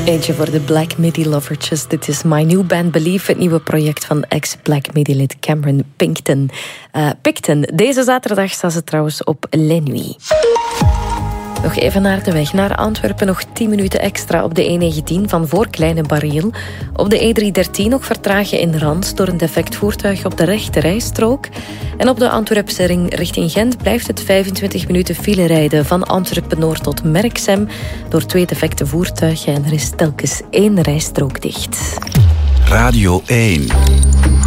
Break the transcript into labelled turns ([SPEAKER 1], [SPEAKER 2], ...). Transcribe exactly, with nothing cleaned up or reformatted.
[SPEAKER 1] Eentje voor de Black Midi lovertjes. Dit is My New Band Believe, het nieuwe project van ex-Black Midi-lid Cameron Pinkton. Uh, Picton. Deze zaterdag staat ze trouwens op Les Nuits. Nog even naar de weg naar Antwerpen. Nog tien minuten extra op de E negentien van voor Kleine Bariel. Op de E driehonderddertien nog vertragen in Rans door een defect voertuig op de rechte rijstrook. En op de Antwerpse ring richting Gent blijft het vijfentwintig minuten file rijden van Antwerpen-Noord tot Merksem door twee defecte voertuigen en er is telkens één rijstrook dicht.
[SPEAKER 2] Radio één.